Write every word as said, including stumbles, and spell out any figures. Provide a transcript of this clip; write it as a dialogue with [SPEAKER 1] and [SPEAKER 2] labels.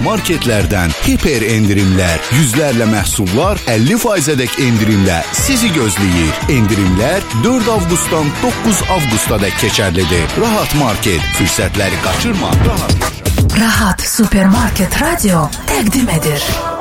[SPEAKER 1] marketlərdən hiper endirimlər, yüzlərlə məhsullar əlli faizədək endirimlə sizi gözləyir. Endirimlər dörd avqustdan doqquz avqusta dək keçərlidir. Rahat Market, fürsətləri qaçırma. Rahat,
[SPEAKER 2] Rahat Supermarket Radio təqdim edir.